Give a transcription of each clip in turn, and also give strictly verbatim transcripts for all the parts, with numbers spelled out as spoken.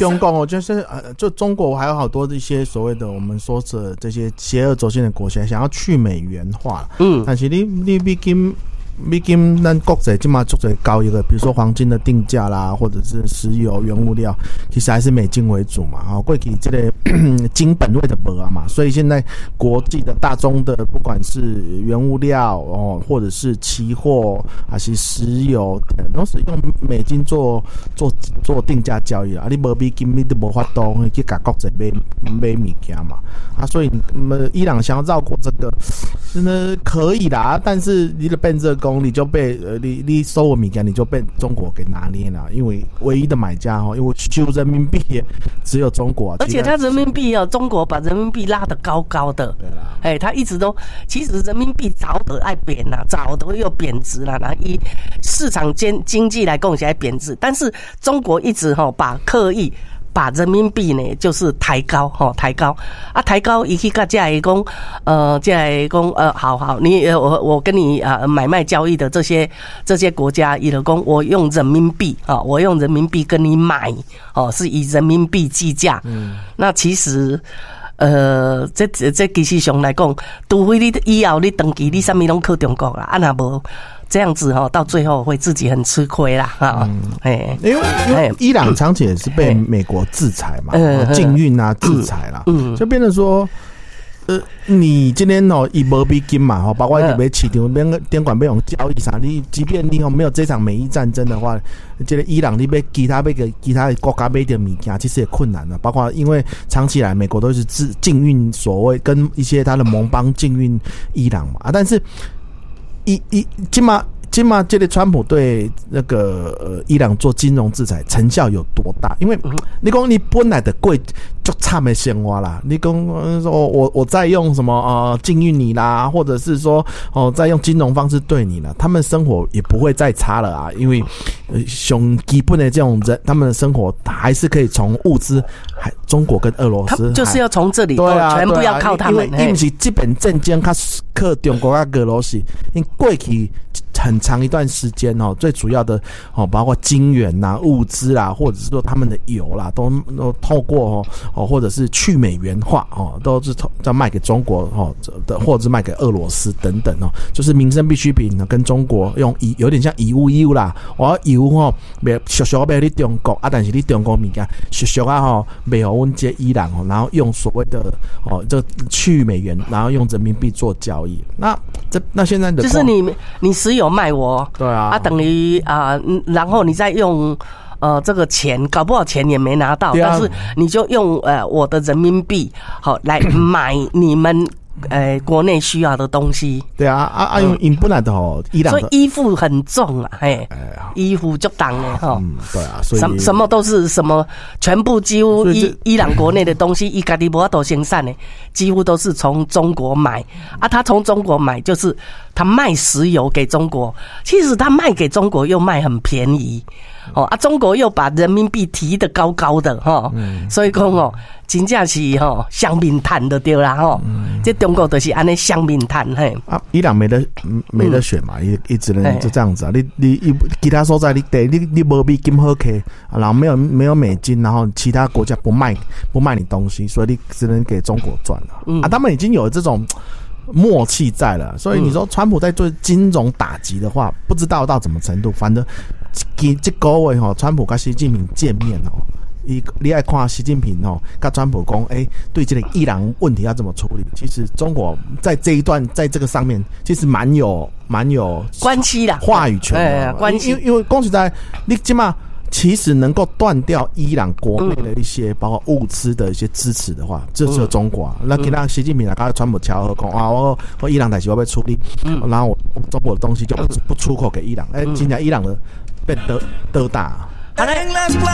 中共哦，就是呃，就中国还有好多一些所谓的我们说的这些邪恶轴心的国家，想要去美元化。嗯，但是你你毕竟。毕竟咱国际现在做最高一个，比如说黄金的定价啦，或者是石油原物料，其实还是美金为主嘛。哦，过去这个金本位的没啊嘛，所以现在国际的大宗的，不管是原物料哦，或者是期货还是石油，都是用美金做做做定价交易啊。你没美金，你都没法度去甲国际买买物件嘛。啊，所以你伊朗想要绕过这个，真的可以啦，但是你的变这个。你就被呃，你你收我米干，你就被中国给拿捏了，因为唯一的买家哦，因为修人民币只有中国、啊， 而且它人民币哦，中国把人民币拉得高高的，对啦，哎，它一直都其实人民币早都爱贬啦，早都又贬值啦，然后以市场经经济来讲起来贬值，但是中国一直哈、哦、把刻意。把人民币呢，就是抬高，吼，抬高啊，抬高，伊去甲这来讲，呃，这来讲，呃，好好，你我我跟你啊、呃、买卖交易的这些这些国家，伊就讲我用人民币啊、哦，我用人民币跟你买，哦，是以人民币计价。嗯，那其实。呃，这这其实上来讲，除非你以后你登记，你什么拢靠中国啦，啊那无这样子哈、喔，到最后会自己很吃亏啦，哈、嗯，哎， 因为因为伊朗长期也是被美国制裁嘛，禁运啊，制裁啦，嗯，就变成说。呃，你今天哦，以没比金嘛，哈，包括你被市场边监管被用交易啥，你即便你哦没有这场美伊战争的话，这个伊朗你被其他被个其他国家买点物件，其实也困难了。包括因为长期以来美国都是自禁运，所谓跟一些他的盟邦禁运伊朗嘛，啊，但是伊伊今嘛。今嘛，这个川普对那个呃伊朗做金融制裁成效有多大？因为你讲你本来的贵就差没鲜花啦，你讲说我我再用什么呃禁运你啦，或者是说哦再用金融方式对你了，他们生活也不会再差了啊，因为呃熊基本的这种人，他们的生活还是可以从物资，还中国跟俄罗斯， 他就是要从这里， 对啊， 全部要靠他们， 因为不是基本政经靠靠中国跟俄罗斯，因为过去。很长一段时间哦，最主要的哦，包括金元呐、物资啦，或者是说他们的油啦，都都透过哦哦，或者是去美元化哦，都是要卖给中国哦的，或者是卖给俄罗斯等等哦，就是民生必需品呢，跟中国用以有点像以物易物啦，我油哦，卖小小卖你中国啊，但是你中国物件小小啊吼，卖给阮这伊朗哦，然后用所谓的哦这去美元，然后用人民币做交易，那这那现在的就是你你石油。卖我， 对啊， 啊等于啊、呃，然后你再用呃这个钱，搞不好钱也没拿到，啊、但是你就用呃我的人民币好来买你们。呃，国内需要的东西， 对啊，啊啊，用因本来的吼，伊朗所以依附很重啊，嘿，依附就当的哈， 嗯，对啊，所以什什么都是什么，全部几乎伊伊朗国内的东西，伊家己无法度生产的，几乎都是从中国买啊，他从中国买就是他卖石油给中国，其实他卖给中国又卖很便宜。哦啊，中国又把人民币提得高高的哈、嗯，所以讲哦，真正是吼双面谈就对啦吼。嗯、这中国就是安尼双面谈嘿。啊， 伊朗没得没得选嘛，也、嗯、也只能就这样子啊。你你其他所在你得你你没美金好客，然后没有没有美金，然后其他国家不卖不卖你东西，所以你只能给中国赚了。嗯、啊，他们已经有这种。默契在了，所以你说川普在做金融打击的话，不知道到什么程度。反正这这个位哈，川普跟习近平见面哦，你你爱看习近平哦，跟川普讲，哎，对这个伊朗问题要怎么处理？其实中国在这一段在这个上面，其实蛮有蛮有关系的话语权的，关系。因为因为讲实在，你起码。其实能够断掉伊朗国内的一些包括物资的一些支持的话，这只有中国啊。那给他习近平来跟川普调和讲啊，我我伊朗代志我要处理，然后我中国的东西就不不出口给伊朗。哎，今年伊朗的变得得大。好嘞，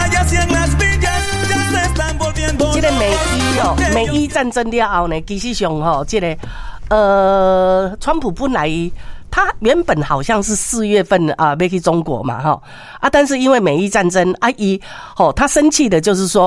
这个美伊哦，美伊战争了后呢，其实上吼，这个呃，川普本来。他原本好像是四月份啊，要去中国嘛，哈啊，但是因为美伊战争，啊，伊哦，他生气的就是说，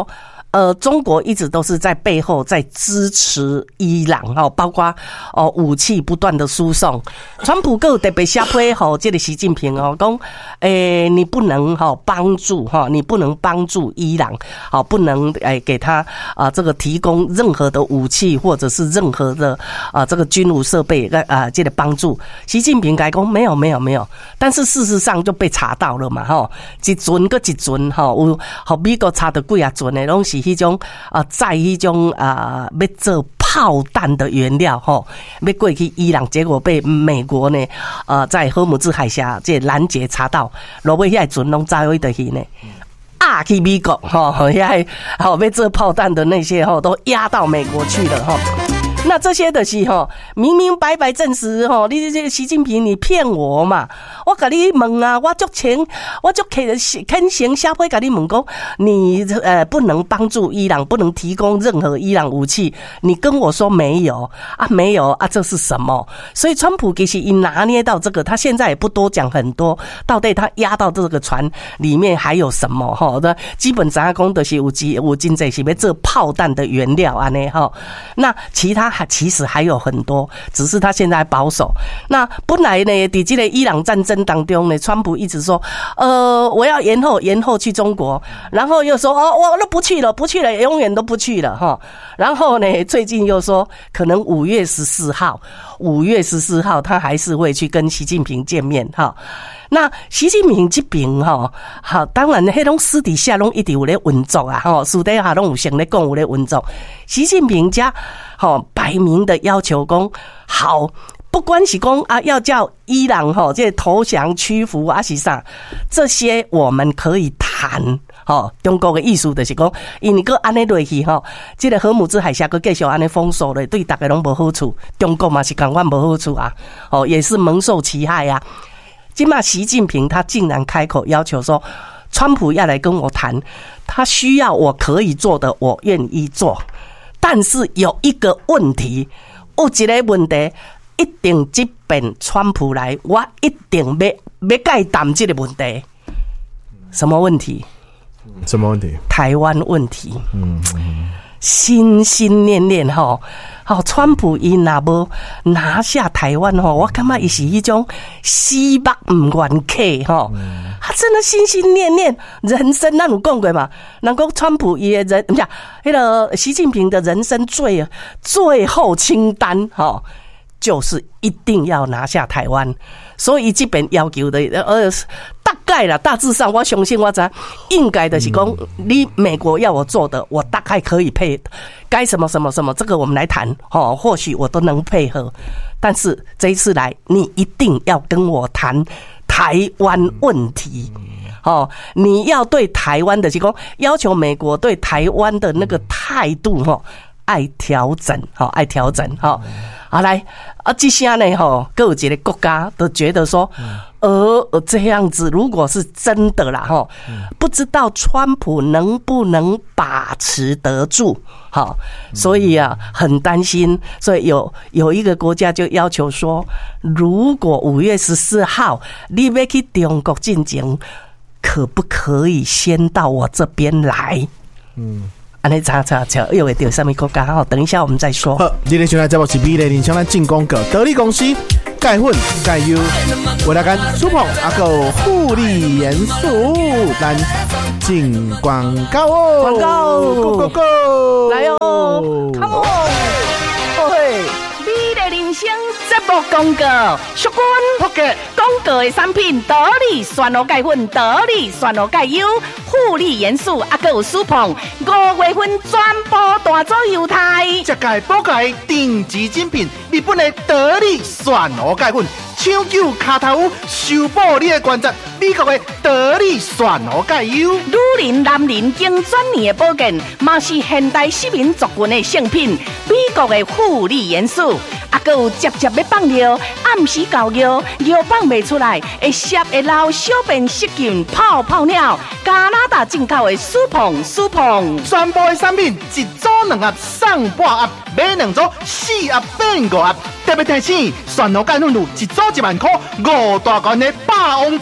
呃，中国一直都是在背后在支持伊朗哦，包括哦武器不断的输送。川普更特别下推吼，这个习近平哦，讲诶，你不能哈帮助哈，你不能帮助伊朗，好，不能诶给他啊这个提供任何的武器或者是任何的啊这个军武设备啊这个帮助。习近平改讲没有没有没有，但是事实上就被查到了嘛哈，一尊个一尊哈，有和美国查到几啊尊的拢是。迄种啊，在迄种啊，要做炮弹的原料吼，要过去伊朗，结果被美国呢，呃，在荷姆兹海峡这拦截查到，落尾遐船拢走位的去呢，啊去美国吼，遐好要做炮弹的那些吼，都压到美国去了吼。那这些的是吼，明明白白证实吼，你这习近平你骗我嘛？我跟你问啊，我足钱，我足肯肯行下回跟你问讲，你呃不能帮助伊朗，不能提供任何伊朗武器，你跟我说没有啊，没有啊，这是什么？所以川普其实一拿捏到这个，他现在也不多讲很多，到底他压到这个船里面还有什么哈？的基本上讲的是有机有经济是要做炮弹的原料安尼哈，那其他。其实还有很多，只是他现在保守。那本来呢，在这个伊朗战争当中呢，川普一直说，呃，我要延后，延后去中国，然后又说，哦，我都不去了，不去了，永远都不去了哈。然后呢，最近又说，可能五月十四号，五月十四号他还是会去跟习近平见面哈。那习近平这边哈，好，当然迄种私底下拢一直有咧运作啊，吼，私底下拢有先咧讲有咧运作。习近平家，吼，摆明的要求讲，好，不管是讲啊，要叫伊朗吼这投降屈服啊是啥，这些我们可以谈。吼，中国的意思就是讲，因为佮安尼落去吼，这个荷姆兹海峡佮继续安尼封锁咧，对大家拢无好处，中国嘛是同款无好处啊，哦，也是蒙受其害啊。今嘛，习近平他竟然开口要求说，川普要来跟我谈，他需要我可以做的，我愿意做，但是有一个问题，有一个问题，一定这边川普来，我一定要要解答这个问题。什么问题？ 什么问题？ 台湾问题。嗯。心心念念吼，好，川普伊若无拿下台湾吼，我感觉伊是迄种死目唔愿客吼，他真的心心念念人生，咱有讲过嘛？人讲川普伊的人，不是迄个习近平的人生最最后清单吼，就是一定要拿下台湾，所以这边要求的呃。大概啦，大致上我相信我知应该的是讲，你美国要我做的，我大概可以配，该什么什么什么，这个我们来谈哦，或许我都能配合。但是这一次来，你一定要跟我谈台湾问题。哦，你要对台湾的是讲要求美国对台湾的那个态度哈，爱调整哈，爱调整哈。好来啊，这些呢哈，各有一个国家都觉得说。而这样子，如果是真的啦，哈，不知道川普能不能把持得住，好，所以啊，很担心。所以有有一个国家就要求说，如果五月十四号你要去中国进行，可不可以先到我这边来？嗯。安尼查查查，又会到什么国家？好，等一下我们再说。好， 今天现在节目是美丽林向咱进攻个得力公司钙粉钙油，为大家舒捧阿个护理元素，咱进广告哦， 广告 ，Go Go Go， 来哦 ，Come on， 嘿，美丽人生节目广告，淑君福格广告的产品得力酸螺钙粉，得力酸螺钙油。护理元素啊，还有舒碰，五月份全部大做优待。 这届补钙定级精品，日本的得力酸螺钙粉，抢救卡头修补你的关节。美国的得力酸螺钙油， 女人、男人经专业的保健，嘛是现代市民族群的圣品。美国的护理元素。啊，还有接接要放尿，暗时搞尿，尿放袂出来，会涩会流，小便失禁，泡泡尿。加拿大进口的舒碰舒碰， 全部的产品一组两盒送半盒，买两组四盒变五盒。特别提醒，酸螺钙粉乳一组一万块，五大罐的霸王组。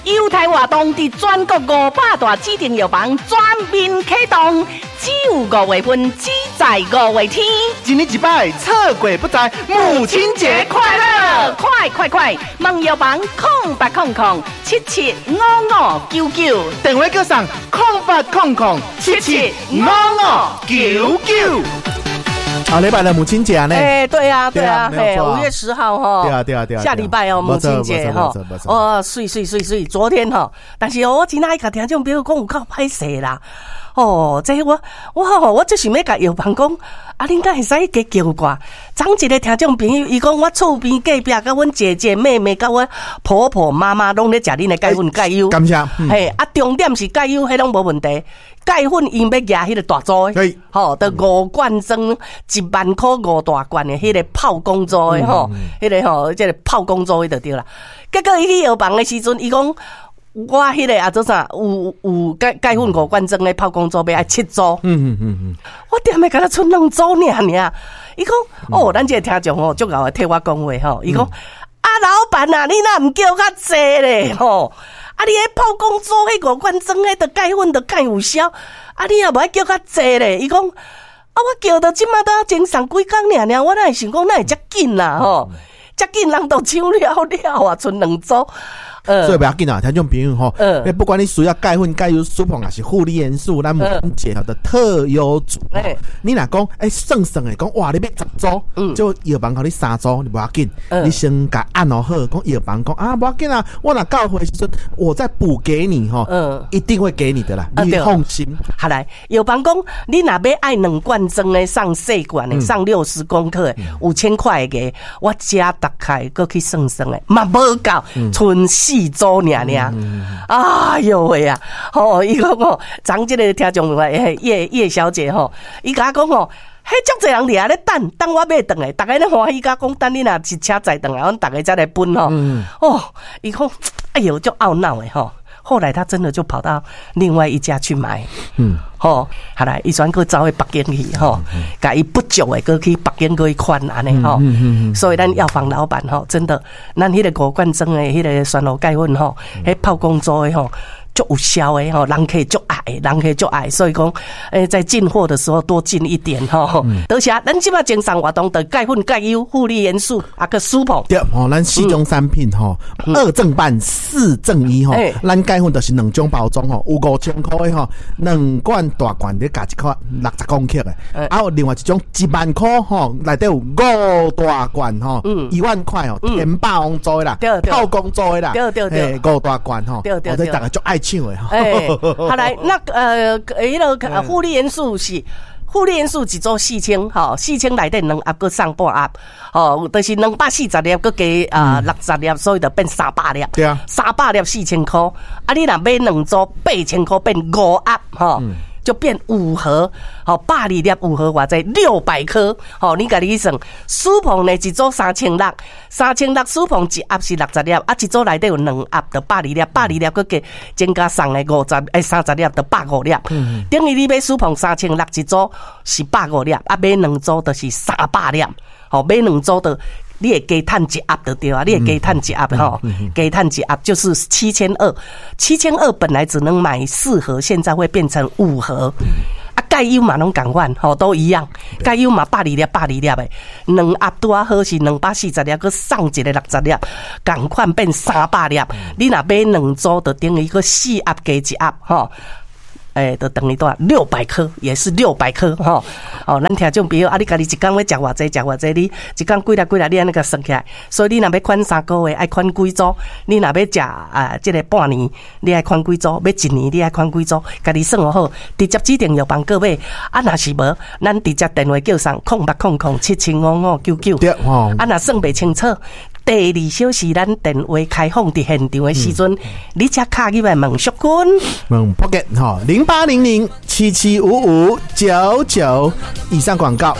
优台活动伫全国五百大指定药房全面启动，只有五月份，只在五月天。 一年一摆，错过不再。母亲节快乐！ 快快快！问药房空八空空七七五五九九， 电话叫上空八空空七七五五九九。 好，礼拜的母亲节呢？ 哎，对啊，对啊，哎，五月十号哈， 对啊，对啊，对啊， 下礼拜哦，母亲节哈，哦，水水水水，昨天哈，但是我今仔甲听众朋友讲有够歹势啦，哦，这我我吼，我就想要甲药房讲，啊，恁敢会使加叫我？昨一个听众朋友，伊讲我厝边隔壁，甲阮姐姐妹妹，甲我婆婆妈妈拢咧食恁的钙粉钙优， 感谢。 嘿，啊，重点是钙优，迄拢无问题。钙粉因要压迄个大组的，吼，得五罐装一万块五大罐的，迄个泡公组的吼，迄个吼，即个泡公组的就对啦。结果伊去药房的时阵，伊讲我迄个啊做啥有有钙钙粉五罐装的泡公组要爱七组，嗯嗯嗯嗯，我点会甲他剩两组尔尔。伊讲哦，咱这个听众吼，足够替我讲话吼，伊讲啊，老板啊，你哪毋叫较济咧吼？啊！你迄泡公组迄五罐装迄的钙粉的钙有效，啊！你也无爱叫较济咧。伊讲啊，我叫到即马都要前上几工尔尔，我哪会想讲哪会遮紧啦吼？遮紧人都抢了了啊，剩两组。 呃，所以不要紧啊，听众朋友吼，呃，不管你需要钙粉、钙油、苏碰还是护理元素，咱母亲节的特优组，哎，你若讲哎，算算诶，讲哇，你要十组，嗯，就药房给你三组，你不要紧，你先甲按好好，讲药房讲啊，不要紧啊，我若到回时阵，我再补给你吼，嗯，一定会给你的啦，你放心。好来，药房讲你若要爱两罐装诶，上细罐诶，上六十公克诶，五千块个，我加大开，搁去算算诶，嘛无够，剩四组尔尔，哎呦喂啊！吼，伊讲吼，咱这个听众诶，叶叶小姐吼，伊甲我讲吼，迄足侪人伫遐咧等，等我买转来，逐个咧欢喜甲讲，等你若一车载转来，阮逐个才来分吼。哦，伊讲，哎呦，足懊恼诶吼。后来他真的就跑到另外一家去买，嗯，吼，后来伊转去走去北京去，吼，甲伊不久诶，过去北京过去款安尼吼，所以咱药房老板吼，真的，咱迄个五罐装诶，迄个酸露钙粉吼，迄泡公组诶吼。就有效诶吼，人可以就爱，人可以就爱，所以讲，诶，在进货的时候多进一点吼。多谢，咱即马精神活动的钙粉、钙优、护理元素啊个舒跑。对哦，咱四种产品吼，二正半四正一吼，咱钙粉就是两种包装吼，有五千块诶吼，两罐大罐你加一块六十公克诶，啊有另外一种一万块吼，内底有五大罐吼，一万块哦，天霸王做诶啦，泡公做诶啦，对对对，五大罐吼，对对对，大家就爱。哎，好来，那呃，迄个护理元素是护理元素一组四千，吼，四千内底两盒搁上半盒，哦，就是两百四十粒搁加啊六十粒，所以就变三百粒。对啊，三百粒四千块，啊，你若买两组八千块，变五盒，吼。就变五盒，好，百二粒五盒偌济六百颗，好，你家己去算，舒碰呢一组三千六，三千六舒碰一盒是六十粒，啊，一组内底有两盒的百二粒，百二粒佮加增加送的五十诶三十粒的百五粒，嗯，等于你买舒碰三千六一组是百五粒，啊，买两组就是三百粒，好，买两组的。你也给碳一盒就对啊，你也给碳一盒哈，给碳一盒就是七千二，七千二本来只能买四盒，现在会变成五盒。啊，钙优嘛拢共款，吼都一样，钙优嘛百二粒百二粒的，两盒拄啊好是两百四十粒，佮送一个六十粒，共款变三百粒。你若买两组，就等于个四盒加一盒，吼。诶，就等于多少六百颗，也是六百颗哈。哦，咱听众朋友，啊，你家己一工要食偌济，食偌济，你一工几粒几粒，你安尼个算起来。所以你若要款三个月，爱款几组；你若要食啊，这个半年，你爱款几组；要一年，你爱款几组。家己算好，直接指定药房购买。啊，若是无，咱直接电话叫上空八空空七七五五九九。对哦。啊，若算袂清楚。第二小时，咱电话开放伫现场的时阵，嗯、你才卡入来问淑君，问 Pocket 哈零八零零七七五五九九以上广告。